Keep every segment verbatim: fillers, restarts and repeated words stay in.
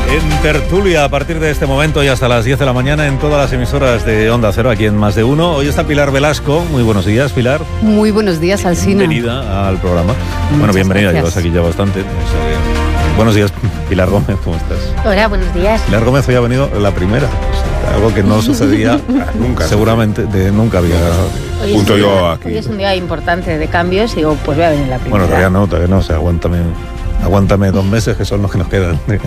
En tertulia, a partir de este momento y hasta las diez de la mañana en todas las emisoras de Onda Cero, aquí en Más de Uno. Hoy está Pilar Velasco. Muy buenos días, Pilar. Muy buenos días, Alsina. Bienvenida al programa. Muchas bueno, bienvenida, gracias. llevas aquí ya bastante. O sea que... Buenos días, Pilar Gómez, ¿cómo estás? Hola, buenos días. Pilar Gómez hoy ha venido la primera, o sea, algo que no sucedía nunca, seguramente, de nunca había... Hoy Punto es, yo aquí. Hoy es un día importante de cambios y digo, pues voy a venir la primera. Bueno, todavía no, todavía no, o sea, aguántame, aguántame dos meses, que son los que nos quedan de,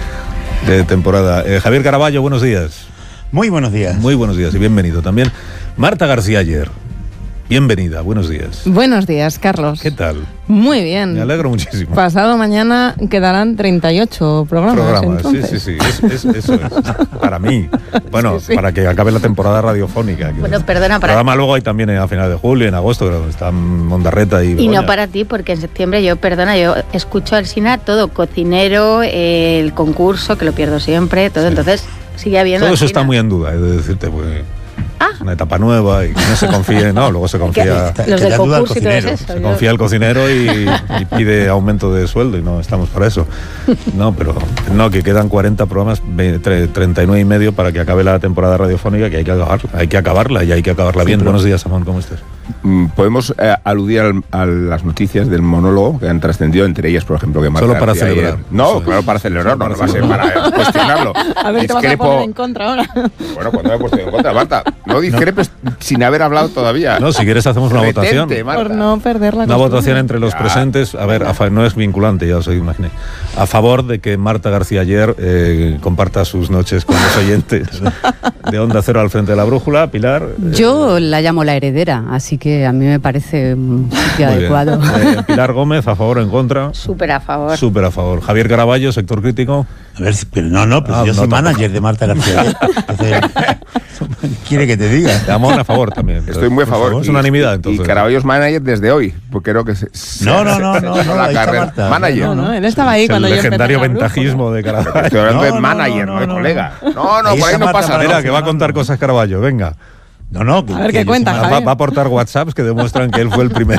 de temporada. Eh, Javier Caraballo, buenos días. Muy buenos días. Muy buenos días y bienvenido también. Marta García Aller, bienvenida, buenos días. Buenos días, Carlos. ¿Qué tal? Muy bien. Me alegro muchísimo. Pasado mañana quedarán treinta y ocho programas. Programas, entonces. sí, sí, sí. Es, es, eso es. Para mí. Bueno, sí, sí. Para que acabe la temporada radiofónica. Bueno, perdona, para... El programa luego hay también a finales de julio, en agosto, pero está Mondarreta y... Y Begoña. no para ti, porque en septiembre yo, perdona, yo escucho al Sina todo, cocinero, eh, el concurso, que lo pierdo siempre, todo, sí. Entonces sigue habiendo... Todo eso está muy en duda, he de decirte, porque... Ah. Una etapa nueva y que no se confíe, no, luego se confía... Que, los del concurso y todo eso. Se confía el cocinero y, y pide aumento de sueldo y no estamos para eso. No, pero no, que quedan cuarenta programas, treinta y nueve y medio para que acabe la temporada radiofónica, que hay que acabarla, hay que acabarla y hay que acabarla bien. Sí, buenos días, Amón, ¿cómo estás? Podemos eh, aludir al, a las noticias del monólogo que han trascendido, entre ellas, por ejemplo, que Marta Solo para García celebrar. Ayer, no, claro, para celebrar, no, no va a ser para cuestionarlo. A ver, Discrepo, te vas a poner en contra ahora. Bueno, cuando me he puesto en contra, Marta, no discrepes no. sin haber hablado todavía. No, si quieres hacemos una Retente, votación. Marta. Por no perder la Una costumbre. votación entre los ya. presentes. A ver, a, no es vinculante, ya os imaginé. A favor de que Marta García Aller eh, comparta sus noches con los oyentes de Onda Cero al frente de la brújula. Pilar. Yo eh, la llamo la heredera, así que a mí me parece un sitio adecuado. Eh, Pilar Gómez, ¿a favor o en contra? Súper a favor. Súper a favor. Javier Caraballo, sector crítico. A ver, pero no, no, pues ah, yo no soy tampoco. manager de Marta García. Entonces, quiere que te diga. Amón a favor también. Entonces, estoy muy a favor. Es unanimidad, entonces. Y Caraballo es manager desde hoy, porque creo que se, se No, no, no, no, no, la ahí carrera. está Marta. Manager. No, no, él estaba ahí es cuando el yo legendario empecé ventajismo de Caraballo. Estoy hablando no, de no, manager, no, no, no de no, colega. No, no, ahí por ahí no pasa Mira, nada. que va a contar cosas Caraballo, venga. No, no. A ver qué cuenta, va, va a aportar WhatsApps que demuestran que él fue el primero.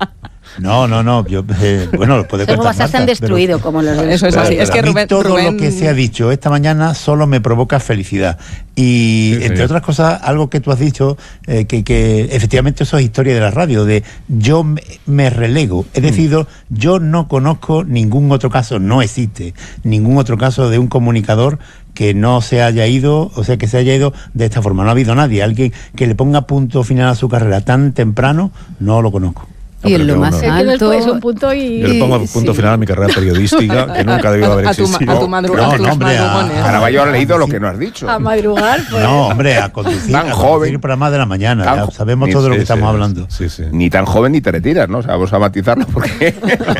No, no, no, yo, eh, bueno, lo puede contar Marta, se han destruido pero, como los de Eso es así, es que a mí Rubén, todo Rubén... lo que se ha dicho esta mañana solo me provoca felicidad y sí, entre sí. otras cosas, algo que tú has dicho, eh, que, que efectivamente eso es historia de la radio, de yo me, me relego, he decidido, mm. yo no conozco ningún otro caso, no existe ningún otro caso de un comunicador que no se haya ido, o sea, que se haya ido de esta forma, no ha habido nadie, alguien que le ponga punto final a su carrera tan temprano, no lo conozco. No, y en lo más uno... alto... Es un punto y... Yo le pongo punto sí. final a mi carrera periodística, que nunca debió haber existido. A tu, a tu madrugar, no, no, hombre, a, Caraballo ha leído lo que no has dicho. A madrugar, pues... No, hombre, a conducir, tan a joven, conducir para más de la mañana. Ya sabemos todo sí, lo que sí, estamos sí, hablando. Sí, sí. Ni tan joven ni te retiras, ¿no? O sea, vamos a matizarlo porque...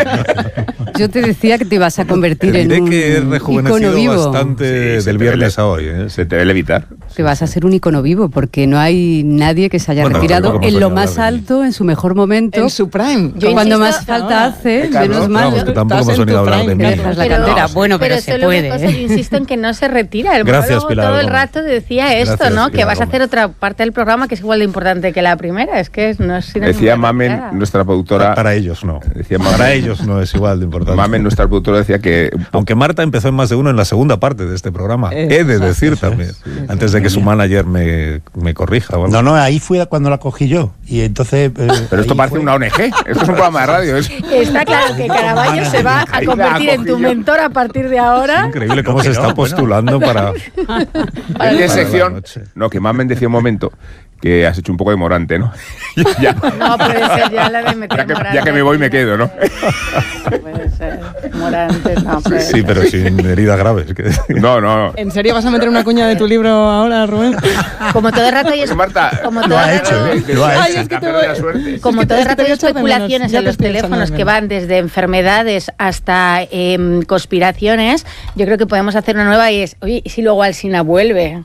Yo te decía que te ibas a convertir en un que he rejuvenecido vivo. bastante sí, del viernes a hoy. ¿eh? Se te debe evitar. Que vas a ser un icono vivo, porque no hay nadie que se haya bueno, retirado en lo más alto, en su mejor momento. En su prime. Yo cuando más falta hace, menos mal. No, que tampoco hemos venido a hablar de mí. Dejas la cantera. Bueno, pero, pero se puede. Cosa, yo insisto en que no se retira. El Gracias, Pilar todo el Gómez. rato decía esto, Gracias, ¿no? Pilar que vas Gómez. a hacer otra parte del programa que es igual de importante que la primera. Es que no es decía Mamen, nuestra productora... Para ellos no. Decía Mamen, para ellos no es igual de importante. Mamen, nuestra productora, decía que... Aunque Marta empezó en Más de Uno en la segunda parte de este programa. Eh, He de decir eso también. es, sí, antes de que su manager me, me corrija. ¿Vale? No, no, ahí fue cuando la cogí yo. Y entonces... Eh, Pero esto parece fue... una O N G. Esto es un programa de radio. ¿Es? Está claro que Caraballo se va a convertir en tu mentor a partir de ahora. Es increíble cómo no, se está no, postulando bueno. para... para... ¿En sección? No, que Mamen decía un momento... que has hecho un poco de Morante, ¿no? ya. No, puede ser ya la de meter ya que, Morante. Ya que me voy me quedo, ¿no? Puede ser. Morante, no, puede Sí, pero sin heridas graves. Que... No, no. ¿En serio vas a meter una cuña de tu libro ahora, Rubén? Como todo el rato... Y es... Marta, como lo todo ha el rato... hecho, ¿eh? Lo ha hecho. Ay, es que te voy... suerte. Como es que todo el rato hay es especulaciones en los teléfonos que van desde enfermedades hasta eh, conspiraciones, yo creo que podemos hacer una nueva y es, oye, ¿y si luego Alsina vuelve?